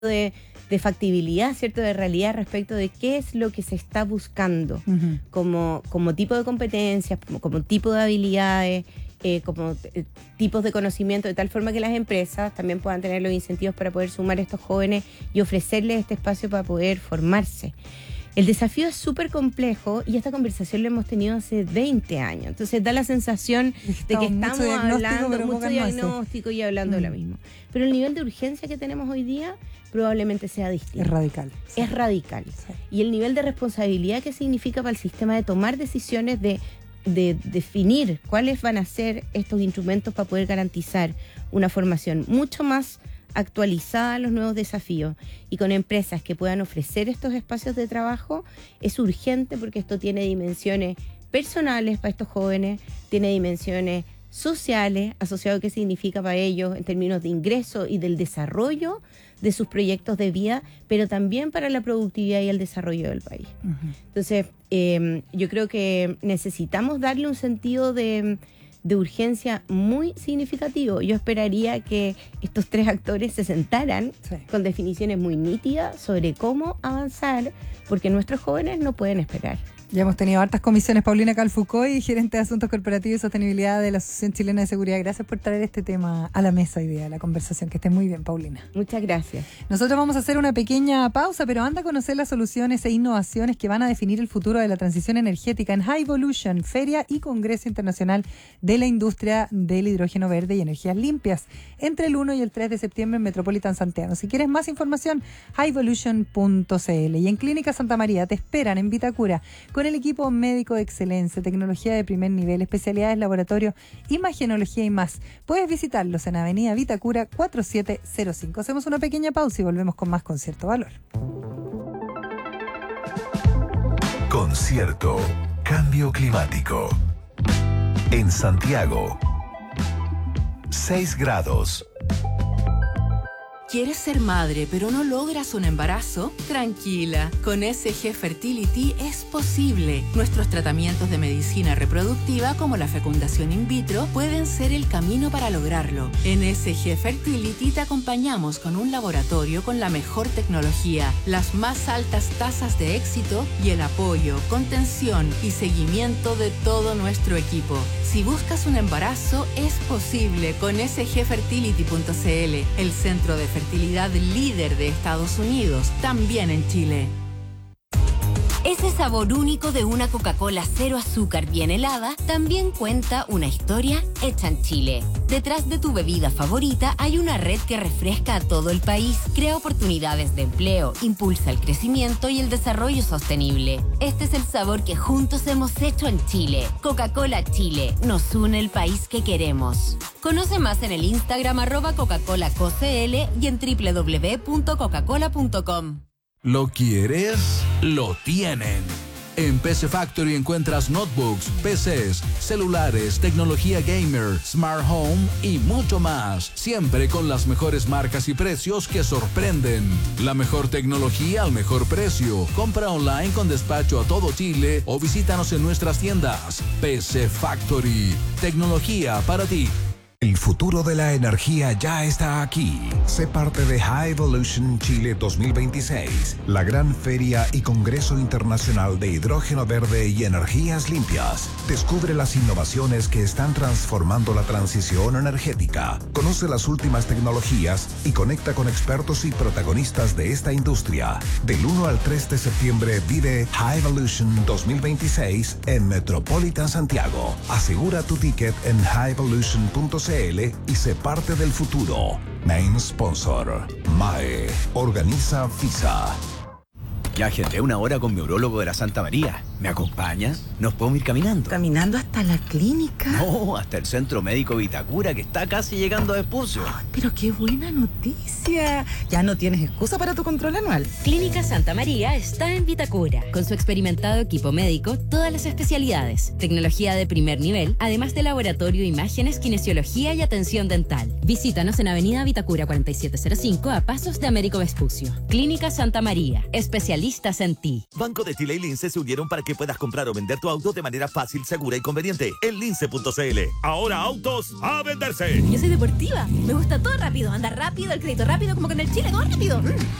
de factibilidad, ¿cierto? De realidad respecto de qué es lo que se está buscando como tipo de competencias, como tipo de habilidades, como tipos de conocimiento, de tal forma que las empresas también puedan tener los incentivos para poder sumar a estos jóvenes y ofrecerles este espacio para poder formarse. El desafío es súper complejo y esta conversación la hemos tenido hace 20 años. Entonces da la sensación de que estamos hablando mucho diagnóstico y hablando de lo mismo. Pero el nivel de urgencia que tenemos hoy día probablemente sea distinto. Es radical. Sí. Es radical. Sí. Y el nivel de responsabilidad que significa para el sistema de tomar decisiones, de definir cuáles van a ser estos instrumentos para poder garantizar una formación mucho más actualizada a los nuevos desafíos y con empresas que puedan ofrecer estos espacios de trabajo, es urgente porque esto tiene dimensiones personales para estos jóvenes, tiene dimensiones sociales, asociado a qué significa para ellos en términos de ingreso y del desarrollo de sus proyectos de vida, pero también para la productividad y el desarrollo del país. Entonces, yo creo que necesitamos darle un sentido de urgencia muy significativo. Yo esperaría que estos tres actores se sentaran con definiciones muy nítidas sobre cómo avanzar, porque nuestros jóvenes no pueden esperar. Ya hemos tenido hartas comisiones. Paulina Calfucoy, gerente de Asuntos Corporativos y Sostenibilidad de la Asociación Chilena de Seguridad. Gracias por traer este tema a la mesa hoy día, a la conversación. Que esté muy bien, Paulina. Muchas gracias. Nosotros vamos a hacer una pequeña pausa, pero anda a conocer las soluciones e innovaciones que van a definir el futuro de la transición energética en HyVolution, Feria y Congreso Internacional de la Industria del Hidrógeno Verde y Energías Limpias, entre el 1 y el 3 de septiembre en Metropolitan Santiago. Si quieres más información, HyVolution.cl. Y en Clínica Santa María te esperan en Vitacura con el equipo médico de excelencia, tecnología de primer nivel, especialidades, laboratorio, imagenología y más. Puedes visitarlos en Avenida Vitacura 4705. Hacemos una pequeña pausa y volvemos con más Concierto Valor. Concierto Cambio Climático. En Santiago, 6 grados. ¿Quieres ser madre pero no logras un embarazo? Tranquila, con SG Fertility es posible. Nuestros tratamientos de medicina reproductiva como la fecundación in vitro pueden ser el camino para lograrlo. En SG Fertility te acompañamos con un laboratorio con la mejor tecnología, las más altas tasas de éxito y el apoyo, contención y seguimiento de todo nuestro equipo. Si buscas un embarazo, es posible con sgfertility.cl, el centro de fertilidad líder de Estados Unidos, también en Chile. Ese sabor único de una Coca-Cola cero azúcar bien helada también cuenta una historia hecha en Chile. Detrás de tu bebida favorita hay una red que refresca a todo el país, crea oportunidades de empleo, impulsa el crecimiento y el desarrollo sostenible. Este es el sabor que juntos hemos hecho en Chile. Coca-Cola Chile, nos une el país que queremos. Conoce más en el Instagram @Coca-ColaCoCL y en www.coca-cola.com. ¿Lo quieres? Lo tienen. En PC Factory encuentras notebooks, PCs, celulares, tecnología gamer, smart home y mucho más. Siempre con las mejores marcas y precios que sorprenden. La mejor tecnología al mejor precio. Compra online con despacho a todo Chile o visítanos en nuestras tiendas. PC Factory. Tecnología para ti. El futuro de la energía ya está aquí. Sé parte de HyVolution Chile 2026, la gran feria y congreso internacional de hidrógeno verde y energías limpias. Descubre las innovaciones que están transformando la transición energética. Conoce las últimas tecnologías y conecta con expertos y protagonistas de esta industria. Del 1 al 3 de septiembre vive HyVolution 2026 en Metropolitan Santiago. Asegura tu ticket en HyVolution.cl y sé parte del futuro. Main Sponsor, MAE. Organiza FISA. Ya agendé una hora con mi urólogo de la Santa María. ¿Me acompaña? ¿Nos podemos ir caminando? ¿Caminando hasta la clínica? No, hasta el Centro Médico Vitacura, que está casi llegando a Vespucio. Ay, pero qué buena noticia. Ya no tienes excusa para tu control anual. Clínica Santa María está en Vitacura. Con su experimentado equipo médico, todas las especialidades, tecnología de primer nivel, además de laboratorio, imágenes, kinesiología y atención dental. Visítanos en Avenida Vitacura 4705 a pasos de Américo Vespucio. Clínica Santa María, especialistas en ti. Banco de Chile y Lince se unieron para que que puedas comprar o vender tu auto de manera fácil, segura y conveniente en lince.cl. Ahora autos a venderse. Yo soy deportiva. Me gusta todo rápido. Andar rápido, el crédito rápido, como con el Chile, todo rápido.